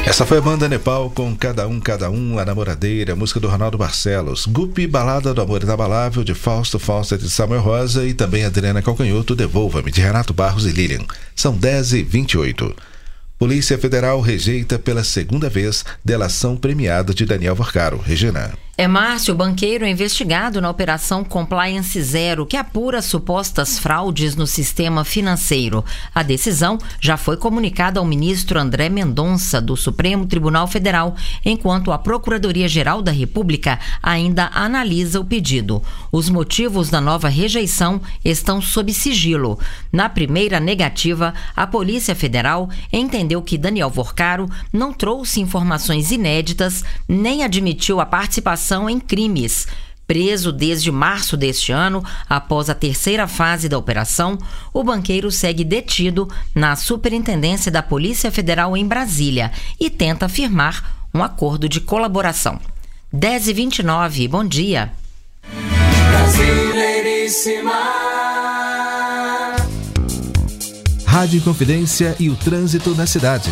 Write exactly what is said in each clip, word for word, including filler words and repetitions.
Essa foi a banda Nepal com Cada Um, Cada Um, A Namoradeira, música do Ronaldo Barcelos. Guppy, Balada do Amor Inabalável, de Fausto Fawcett de Samuel Rosa, e também Adriana Calcanhoto, Devolva-me, de Renato Barros e Lilian. São dez e vinte e oito. Polícia Federal rejeita pela segunda vez delação premiada de Daniel Vorcaro. Regina. É Márcio, banqueiro, é investigado na Operação Compliance Zero, que apura supostas fraudes no sistema financeiro. A decisão já foi comunicada ao ministro André Mendonça, do Supremo Tribunal Federal, enquanto a Procuradoria-Geral da República ainda analisa o pedido. Os motivos da nova rejeição estão sob sigilo. Na primeira negativa, a Polícia Federal entendeu que Daniel Vorcaro não trouxe informações inéditas nem admitiu a participação em crimes. Preso desde março deste ano, após a terceira fase da operação, o banqueiro segue detido na Superintendência da Polícia Federal em Brasília e tenta firmar um acordo de colaboração. dez e vinte e nove, bom dia. Brasileiríssima. Rádio Inconfidência e o trânsito na cidade.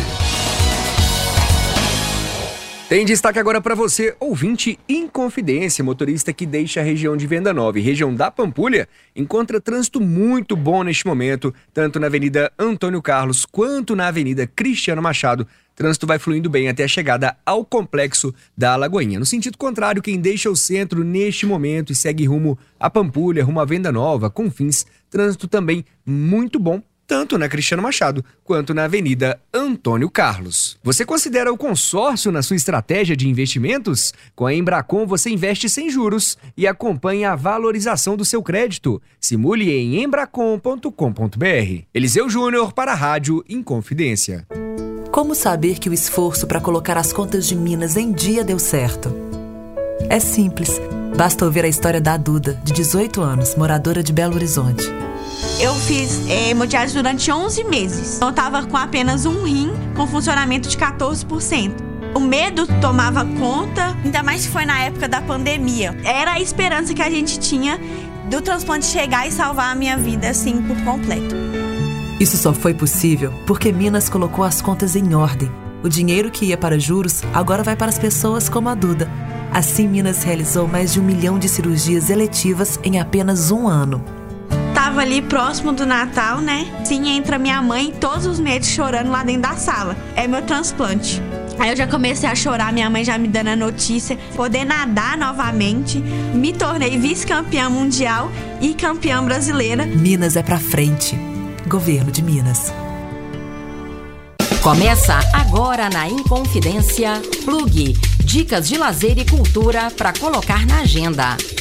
Tem destaque agora para você, ouvinte Inconfidência, motorista que deixa a região de Venda Nova e região da Pampulha, encontra trânsito muito bom neste momento, tanto na Avenida Antônio Carlos quanto na Avenida Cristiano Machado. Trânsito vai fluindo bem até a chegada ao Complexo da Alagoinha. No sentido contrário, quem deixa o centro neste momento e segue rumo a Pampulha, rumo a Venda Nova, Confins, trânsito também muito bom, tanto na Cristiano Machado quanto na Avenida Antônio Carlos. Você considera o consórcio na sua estratégia de investimentos? Com a Embracon você investe sem juros e acompanha a valorização do seu crédito. Simule em embracon ponto com ponto br. Eliseu Júnior para a Rádio Inconfidência. Como saber que o esforço para colocar as contas de Minas em dia deu certo? É simples. Basta ouvir a história da Duda, de dezoito anos, moradora de Belo Horizonte. Eu fiz é, hemodiálise durante onze meses. Eu estava com apenas um rim com funcionamento de quatorze por cento. O medo tomava conta, ainda mais que foi na época da pandemia. Era a esperança que a gente tinha do transplante chegar e salvar a minha vida, assim, por completo. Isso só foi possível porque Minas colocou as contas em ordem. O dinheiro que ia para juros agora vai para as pessoas como a Duda. Assim, Minas realizou mais de um milhão de cirurgias eletivas em apenas um ano. Tava ali próximo do Natal, né? Sim, entra minha mãe, todos os médicos chorando lá dentro da sala. É meu transplante. Aí eu já comecei a chorar, minha mãe já me dando a notícia. Poder nadar novamente. Me tornei vice-campeã mundial e campeã brasileira. Minas é pra frente. Governo de Minas. Começa agora na Inconfidência Plug. Dicas de lazer e cultura para colocar na agenda.